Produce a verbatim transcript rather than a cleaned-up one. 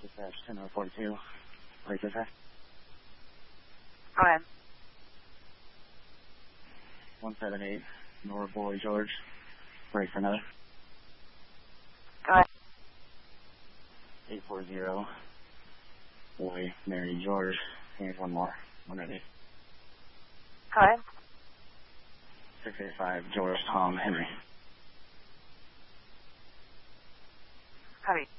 Dispatch ten oh forty-two. Wait, is that? Go ahead. one seven eight, Nora Boy George. Break for another. Go ahead. eight four zero, Boy Mary George. Here's one more. one ready. Go ahead. six eight five, George Tom Henry. Copy.